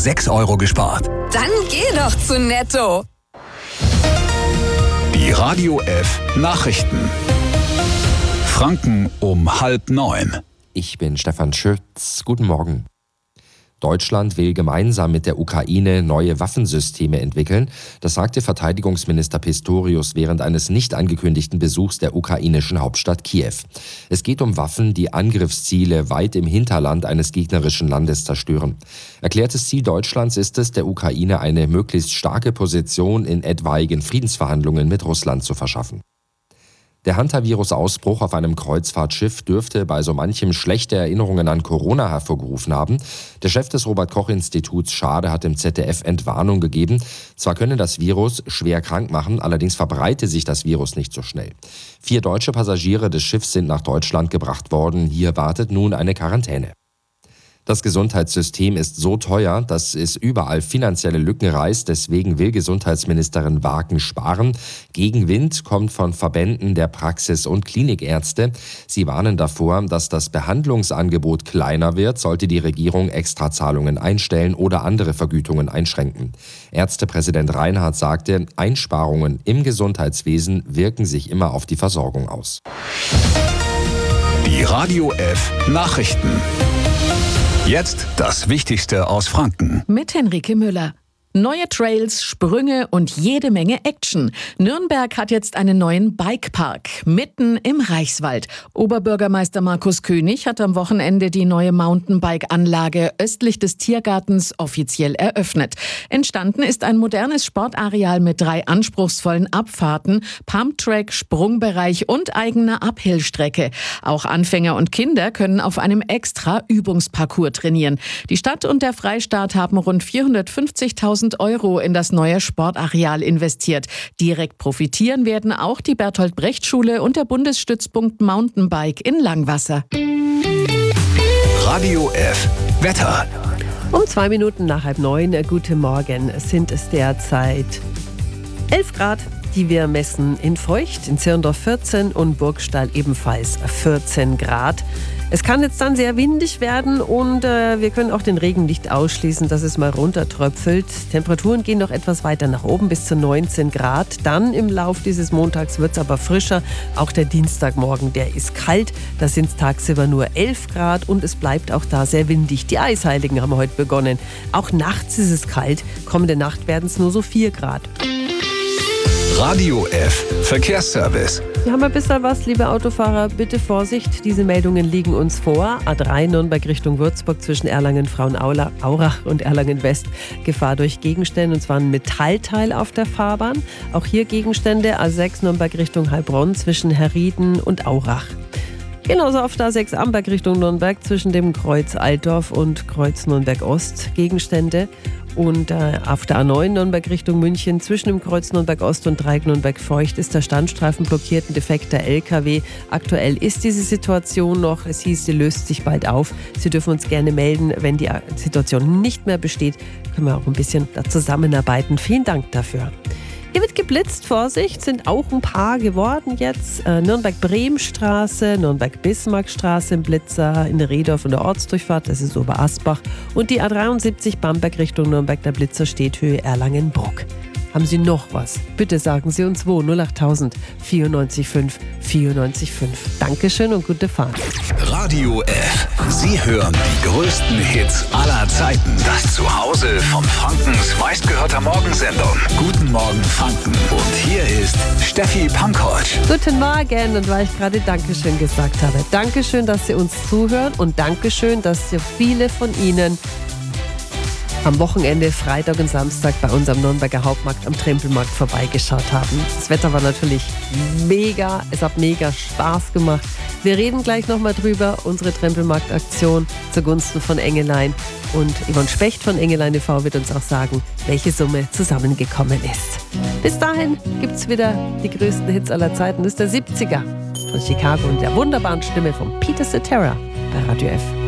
6 Euro gespart. Dann geh doch zu Netto. Die Radio F Nachrichten. Franken um 8:30. Ich bin Stefan Schütz. Guten Morgen. Deutschland will gemeinsam mit der Ukraine neue Waffensysteme entwickeln. Das sagte Verteidigungsminister Pistorius während eines nicht angekündigten Besuchs der ukrainischen Hauptstadt Kiew. Es geht um Waffen, die Angriffsziele weit im Hinterland eines gegnerischen Landes zerstören. Erklärtes Ziel Deutschlands ist es, der Ukraine eine möglichst starke Position in etwaigen Friedensverhandlungen mit Russland zu verschaffen. Der Hantavirus-Ausbruch auf einem Kreuzfahrtschiff dürfte bei so manchem schlechte Erinnerungen an Corona hervorgerufen haben. Der Chef des Robert-Koch-Instituts Schade hat im ZDF Entwarnung gegeben. Zwar könne das Virus schwer krank machen, allerdings verbreite sich das Virus nicht so schnell. 4 deutsche Passagiere des Schiffs sind nach Deutschland gebracht worden. Hier wartet nun eine Quarantäne. Das Gesundheitssystem ist so teuer, dass es überall finanzielle Lücken reißt. Deswegen will Gesundheitsministerin Waken sparen. Gegenwind kommt von Verbänden der Praxis- und Klinikärzte. Sie warnen davor, dass das Behandlungsangebot kleiner wird, sollte die Regierung Extrazahlungen einstellen oder andere Vergütungen einschränken. Ärztepräsident Reinhardt sagte, Einsparungen im Gesundheitswesen wirken sich immer auf die Versorgung aus. Die Radio F Nachrichten. Jetzt das Wichtigste aus Franken. Mit Henrike Müller. Neue Trails, Sprünge und jede Menge Action. Nürnberg hat jetzt einen neuen Bikepark mitten im Reichswald. Oberbürgermeister Markus König hat am Wochenende die neue Mountainbike-Anlage östlich des Tiergartens offiziell eröffnet. Entstanden ist ein modernes Sportareal mit 3 anspruchsvollen Abfahrten, Pumptrack, Sprungbereich und eigener Uphillstrecke. Auch Anfänger und Kinder können auf einem extra Übungsparcours trainieren. Die Stadt und der Freistaat haben rund 450.000 Euro in das neue Sportareal investiert. Direkt profitieren werden auch die Bertolt-Brecht-Schule und der Bundesstützpunkt Mountainbike in Langwasser. Radio F Wetter. Um 2 Minuten nach 8:30, guten Morgen, sind es derzeit 11 Grad, die wir messen in Feucht, in Zirndorf 14 und Burgstall ebenfalls 14 Grad. Es kann jetzt dann sehr windig werden und wir können auch den Regen nicht ausschließen, dass es mal runtertröpfelt. Temperaturen gehen noch etwas weiter nach oben bis zu 19 Grad. Dann im Lauf dieses Montags wird es aber frischer. Auch der Dienstagmorgen, der ist kalt. Da sind es tagsüber nur 11 Grad und es bleibt auch da sehr windig. Die Eisheiligen haben heute begonnen. Auch nachts ist es kalt. Kommende Nacht werden es nur so 4 Grad. Radio F Verkehrsservice. Wir haben ein bisschen was, liebe Autofahrer. Bitte Vorsicht, diese Meldungen liegen uns vor. A3 Nürnberg Richtung Würzburg zwischen Erlangen-Frauenaurach und Erlangen-West. Gefahr durch Gegenstände, und zwar ein Metallteil auf der Fahrbahn. Auch hier Gegenstände. A6 Nürnberg Richtung Heilbronn zwischen Herrieden und Aurach. Genauso auf der A6 Amberg Richtung Nürnberg zwischen dem Kreuz Altdorf und Kreuz Nürnberg Ost Gegenstände. Und auf der A9 Nürnberg Richtung München zwischen dem Kreuz Nürnberg Ost und Dreieck Nürnberg Feucht ist der Standstreifen blockiert, ein defekter LKW. Aktuell ist diese Situation noch, es hieß, sie löst sich bald auf. Sie dürfen uns gerne melden, wenn die Situation nicht mehr besteht, können wir auch ein bisschen da zusammenarbeiten. Vielen Dank dafür. Hier wird geblitzt, Vorsicht, sind auch ein paar geworden jetzt. Nürnberg-Bremen-Straße, Nürnberg-Bismarck-Straße im Blitzer, in der Rehdorf und der Ortsdurchfahrt, das ist Oberasbach. Und die A73 Bamberg Richtung Nürnberg, der Blitzer steht Höhe Erlangen-Bruck. Haben Sie noch was? Bitte sagen Sie uns wo. 08000 94 5 94 5. Dankeschön und gute Fahrt. Radio F. Sie hören die größten Hits aller Zeiten. Das Zuhause von Frankens meistgehörter Morgensendung. Guten Morgen Franken. Und hier ist Steffi Pankovic. Guten Morgen. Und weil ich gerade Dankeschön gesagt habe. Dankeschön, dass Sie uns zuhören und Dankeschön, dass so viele von Ihnen am Wochenende, Freitag und Samstag bei unserem Nürnberger Hauptmarkt am Trempelmarkt vorbeigeschaut haben. Das Wetter war natürlich mega, es hat mega Spaß gemacht. Wir reden gleich nochmal drüber, unsere Trempelmarktaktion zugunsten von Engelein. Und Yvonne Specht von Engelein e.V. wird uns auch sagen, welche Summe zusammengekommen ist. Bis dahin gibt's wieder die größten Hits aller Zeiten. Das ist der 70er von Chicago und der wunderbaren Stimme von Peter Cetera bei Radio F.